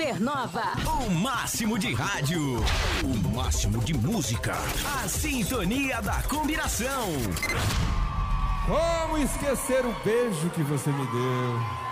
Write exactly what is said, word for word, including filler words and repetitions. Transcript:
Supernova. O máximo de rádio. O máximo de música. A sintonia da combinação. Como esquecer o beijo que você me deu?